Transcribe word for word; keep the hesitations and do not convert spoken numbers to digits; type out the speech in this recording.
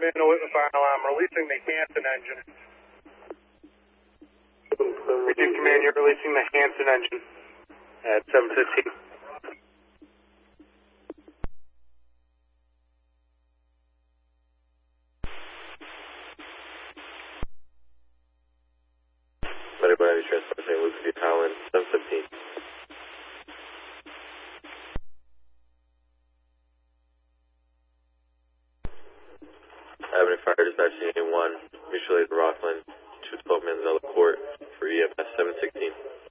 Commando with the final. I'm releasing the Hanson engine. Reduce Command, you're releasing the Hanson engine at seven fifteen. Better body transport, Saint Luke's View, Holland, seven fifteen. Avenue Fire Dispatch Unit one, mutual aid to Rockland, two twelve Manzella Court for E M S seven sixteen.